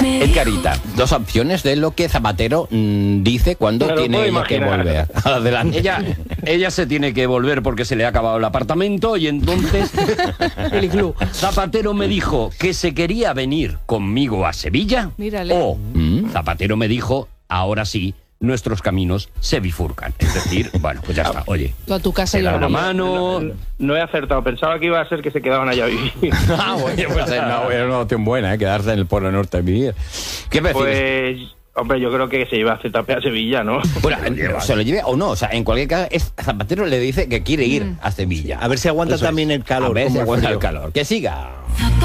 Edgarita, dos opciones de lo que Zapatero dice cuando tiene ella que volver. Adelante. Ella se tiene que volver porque se le ha acabado el apartamento y entonces El iglú. Zapatero me dijo que se quería venir conmigo a Sevilla. Mírale. O Zapatero me dijo, ahora sí, nuestros caminos se bifurcan. Es decir, bueno, pues ya está. Oye, Tú a tu casa y se yo a dan la la mía. mano. No he acertado, pensaba que iba a ser que se quedaban allá a vivir. Bueno, pues era una opción buena, quedarse en el Polo Norte a vivir. ¿Qué prefieres? Pues, hombre, yo creo que se iba a ZP a Sevilla, ¿no? Bueno, se lo lleve o no, o sea, en cualquier caso, Zapatero le dice que quiere ir a Sevilla. A ver si aguanta Eso es. también el calor. A ver si como el aguanta el frío. calor. Que siga.